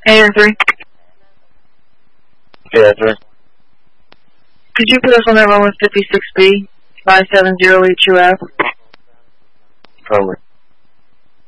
AR3. Yeah, sir. Could you put us on that run with 56B, 570HUF? Over.